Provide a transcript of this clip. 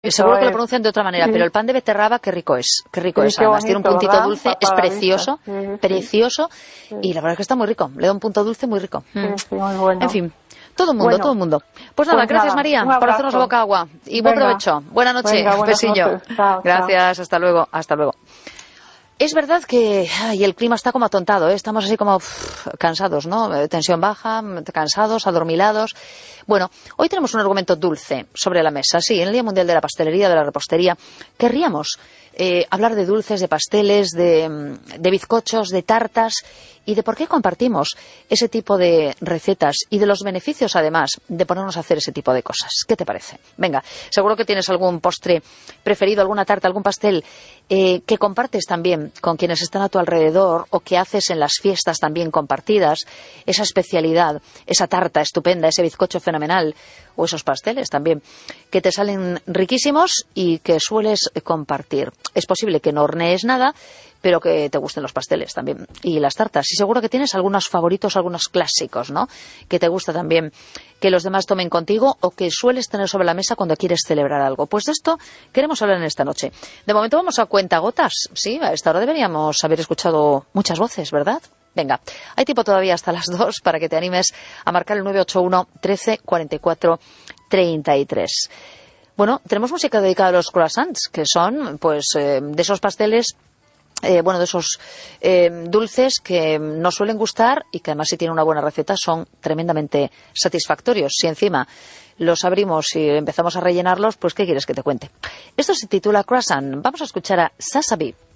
Seguro que lo pronuncian de otra manera, pero el pan de beterraba, qué rico es. Qué rico es. Además, tiene un puntito dulce, es precioso, precioso. Y la verdad es que está muy rico. Le da un punto dulce muy rico. Muy bueno. En fin. Todo el mundo, todo el mundo. Pues nada, gracias María por hacernos boca agua. Y buen provecho. Buena noche. Un besillo. Gracias, hasta luego. Hasta luego. Es verdad que el clima está como atontado, ¿eh? Estamos así como cansados, ¿no? Tensión baja, cansados, adormilados. Bueno, hoy tenemos un argumento dulce sobre la mesa. Sí, en el Día Mundial de la Pastelería, de la Repostería, querríamos hablar de dulces, de pasteles, de bizcochos, de tartas y de por qué compartimos ese tipo de recetas y de los beneficios, además, de ponernos a hacer ese tipo de cosas. ¿Qué te parece? Venga, seguro que tienes algún postre preferido, alguna tarta, algún pastel que compartes también con quienes están a tu alrededor o que haces en las fiestas también compartidas, esa especialidad, esa tarta estupenda, ese bizcocho fenomenal o esos pasteles también que te salen riquísimos y que sueles compartir. Es posible que no hornees nada, pero que te gusten los pasteles también y las tartas. Y seguro que tienes algunos favoritos, algunos clásicos, ¿no? Que te gusta también que los demás tomen contigo o que sueles tener sobre la mesa cuando quieres celebrar algo. Pues de esto queremos hablar en esta noche. De momento vamos a cuentagotas. Sí, a esta hora deberíamos haber escuchado muchas voces, ¿verdad? Venga, hay tiempo todavía hasta las 2 para que te animes a marcar el 981 13 44 33. Bueno, tenemos música dedicada a los croissants, que son, pues, de esos pasteles, de esos dulces que nos suelen gustar y que además si tienen una buena receta son tremendamente satisfactorios. Si encima los abrimos y empezamos a rellenarlos, pues ¿qué quieres que te cuente? Esto se titula Croissant. Vamos a escuchar a Sasabi.